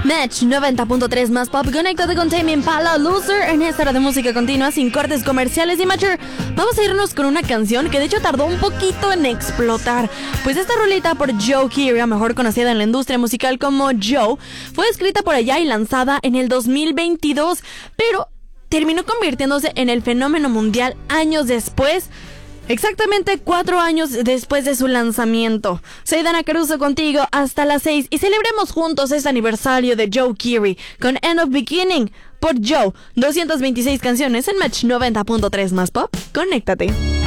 Match 90.3 más pop. Conéctate con Tame Impala, Loser. En esta hora de música continua, sin cortes comerciales y Mature. Vamos a irnos con una canción que de hecho tardó un poquito en explotar. Pues esta rolita por Joe Keery, mejor conocida en la industria musical como Joe, fue escrita por allá y lanzada en el 2022, pero terminó convirtiéndose en el fenómeno mundial años después. Exactamente 4 años después de su lanzamiento. Soy Dana Caruso contigo hasta las 6 y celebremos juntos este aniversario de Joe Keery con End of Beginning por Joe. 226 canciones en Match 90.3 más pop. Conéctate.